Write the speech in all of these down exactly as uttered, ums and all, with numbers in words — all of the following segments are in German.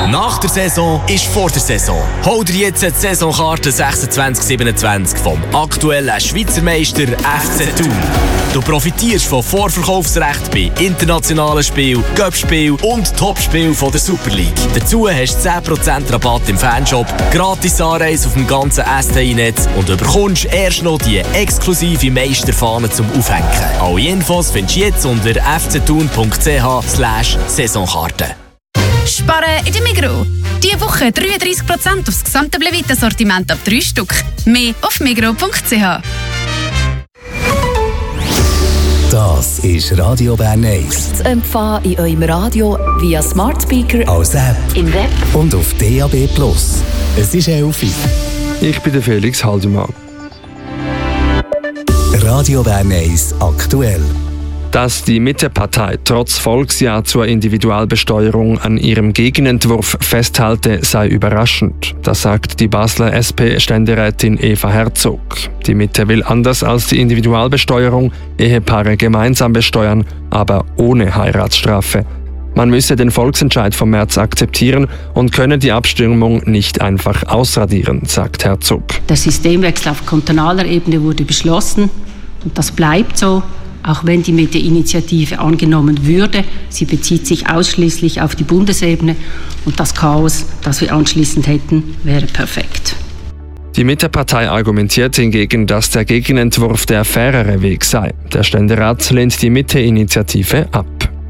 Nach der Saison ist vor der Saison. Hol dir jetzt die Saisonkarte sechsundzwanzig siebenundzwanzig vom aktuellen Schweizer Meister F C Thun. Du profitierst von Vorverkaufsrecht bei internationalen Spielen, Cup-Spielen und Topspielen der Super League. Dazu hast du zehn Prozent Rabatt im Fanshop, gratis Anreise auf dem ganzen S T I-Netz und bekommst erst noch die exklusive Meisterfahne zum Aufhängen. Alle Infos findest du jetzt unter f c thun punkt c h slash Saisonkarte. Sparen in der Migros. Diese Woche dreiunddreissig Prozent aufs gesamte Blevita-Sortiment ab drei Stück. Mehr auf migros punkt c h. Das ist Radio Bern eins. Zu empfangen in eurem Radio via Smart Speaker, als App, im Web und auf D A B plus. Es ist elf Uhr. Ich bin der Felix Haldimann. Radio Bern eins aktuell. Dass die Mittepartei trotz Volksjahr zur Individualbesteuerung an ihrem Gegenentwurf festhalte, sei überraschend. Das sagt die Basler S P-Ständerätin Eva Herzog. Die Mitte will anders als die Individualbesteuerung Ehepaare gemeinsam besteuern, aber ohne Heiratsstrafe. Man müsse den Volksentscheid vom März akzeptieren und könne die Abstimmung nicht einfach ausradieren, sagt Herzog. Der Systemwechsel auf kantonaler Ebene wurde beschlossen und das bleibt so. Auch wenn die Mitte-Initiative angenommen würde, sie bezieht sich ausschließlich auf die Bundesebene und das Chaos, das wir anschließend hätten, wäre perfekt. Die Mittepartei argumentiert hingegen, dass der Gegenentwurf der fairere Weg sei. Der Ständerat lehnt die Mitte-Initiative ab.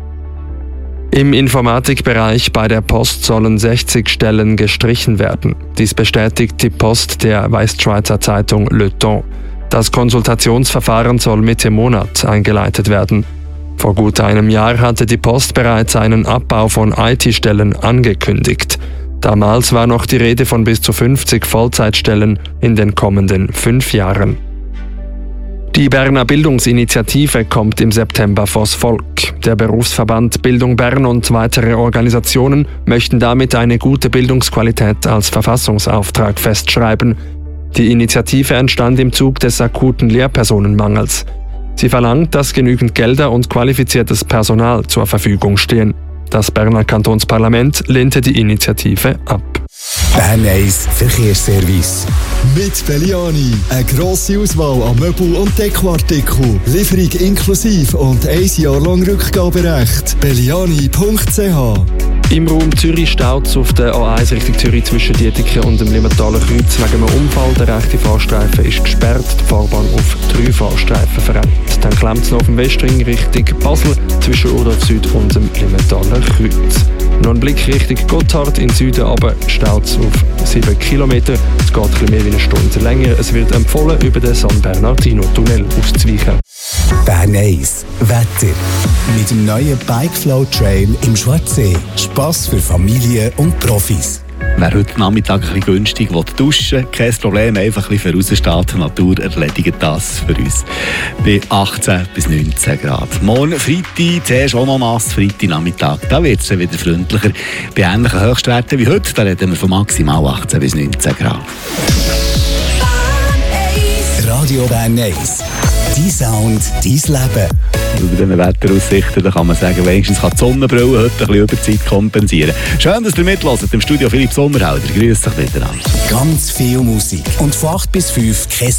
Im Informatikbereich bei der Post sollen sechzig Stellen gestrichen werden. Dies bestätigt die Post der Weißschweizer Zeitung Le Temps. Das Konsultationsverfahren soll Mitte Monat eingeleitet werden. Vor gut einem Jahr hatte die Post bereits einen Abbau von I T-Stellen angekündigt. Damals war noch die Rede von bis zu fünfzig Vollzeitstellen in den kommenden fünf Jahren. Die Berner Bildungsinitiative kommt im September vors Volk. Der Berufsverband Bildung Bern und weitere Organisationen möchten damit eine gute Bildungsqualität als Verfassungsauftrag festschreiben. Die Initiative entstand im Zug des akuten Lehrpersonenmangels. Sie verlangt, dass genügend Gelder und qualifiziertes Personal zur Verfügung stehen. Das Berner Kantonsparlament lehnte die Initiative ab. Bern eins Verkehrsservice. Mit Belliani. Eine grosse Auswahl an Möbel- und Dekoartikeln. Lieferung inklusive und ein Jahr lang Rückgaberecht. belliani punkt c h. Im Raum Zürich staut es auf der A eins Richtung Zürich zwischen Dietiken und dem Limmertaler Kreuz wegen einem Unfall. Der rechte Fahrstreifen ist gesperrt, die Fahrbahn auf drei Fahrstreifen verengt. Dann klemmt es noch auf dem Westring Richtung Basel zwischen Urdorf Süd und dem Limmertaler Kreuz. Noch ein Blick Richtung Gotthard in Süden, aber staut es auf sieben Kilometer. Es geht ein bisschen mehr wie eine Stunde länger. Es wird empfohlen, über den San Bernardino-Tunnel auszuweichen. Bern eins Wetter. Mit dem neuen Bikeflow Trail im Schwarzsee. Spass für Familien und Profis. Wer heute Nachmittag ein bisschen günstig duschen will, kein Problem, einfach ein bisschen raussteht. Die Natur erledigt das für uns. Bei achtzehn bis neunzehn Grad. Morgen Freitag, zuerst auch noch nass, Freitag Nachmittag. Da wird es dann wieder freundlicher. Bei ähnlichen Höchstwerten wie heute, da reden wir von maximal achtzehn bis neunzehn Grad. Radio Bern eins. Dein Sound, dein Leben. Über diese Wetteraussichten da kann man sagen, wenigstens kann die Sonnenbrille heute ein bisschen Überzeit kompensieren. Schön, dass ihr mithört. Im Studio Philipp Sommerhauser. Grüß dich miteinander. Ganz viel Musik. Und von acht bis fünf kein